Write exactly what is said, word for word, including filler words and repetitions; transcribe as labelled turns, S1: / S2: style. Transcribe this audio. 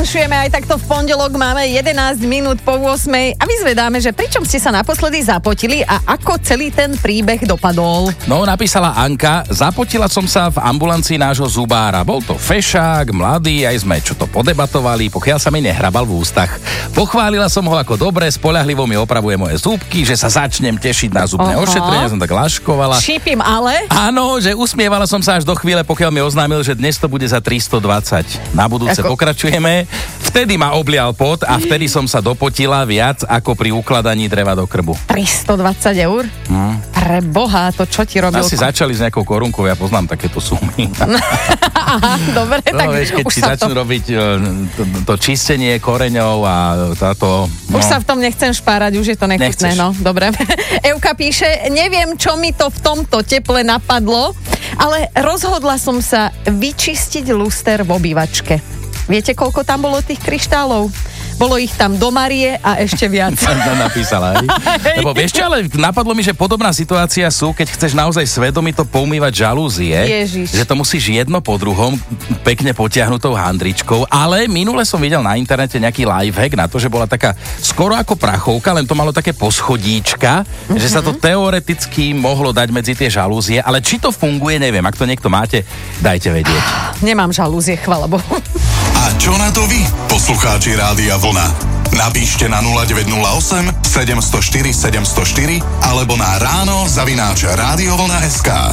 S1: Vyfalšujeme aj takto v pondelok, máme jedenásť minút po ôsmej a vyzvedáme, že pričom ste sa naposledy zapotili a ako celý ten príbeh dopadol.
S2: No, napísala Anka, zapotila som sa v ambulancii nášho zubára. Bol to fešák, mladý, aj sme čo to podebatovali, pokiaľ sa mi nehrabal v ústach. Pochválila som ho ako dobre, spoľahlivo mi opravuje moje zúbky, že sa začnem tešiť na zubné
S1: Aha.
S2: ošetrenia, som tak laškovala.
S1: Šípim ale?
S2: Áno, že usmievala som sa až do chvíle, pokiaľ mi oznámil, že dnes to bude za tristodvadsať. Na budúce ako... pokračujeme. Vtedy ma oblial pot a vtedy som sa dopotila viac ako pri ukladaní dreva do krbu.
S1: tristodvadsať eur?
S2: Hmm.
S1: Pre Boha, to čo ti robil?
S2: Asi začali s nejakou korunkou, ja poznám takéto sumy.
S1: Aha, dobre,
S2: no,
S1: tak
S2: vieš, keď
S1: už
S2: si
S1: sa
S2: začnú
S1: to...
S2: robiť to, to čistenie koreňov a táto... No.
S1: Už sa v tom nechcem špárať, už je to nechutné,
S2: Nechceš.
S1: no, dobre. Evka píše, neviem, čo mi to v tomto teple napadlo, ale rozhodla som sa vyčistiť luster v obývačke. Viete, koľko tam bolo tých kryštálov? Bolo ich tam do Marie a ešte viac.
S2: Napísala, hej? Lebo vieš čo, ale napadlo mi, že podobná situácia sú, keď chceš naozaj svedomito poumývať žalúzie.
S1: Ježiš.
S2: Že to musíš jedno po druhom pekne potiahnutou handričkou, ale minule som videl na internete nejaký lifehack na to, že bola taká skoro ako prachovka, len to malo také poschodíčka, mm-hmm. že sa to teoreticky mohlo dať medzi tie žalúzie, ale či to funguje, neviem. Ak to niekto máte, dajte vedieť.
S1: Nemám žalúzie, chvala Bohu.
S3: A čo na to vy, poslucháči Rádia Vlna? Napíšte na nula deväť nula osem sedem nula štyri sedem nula štyri alebo na ráno zavináč rádiovlna bodka es ká.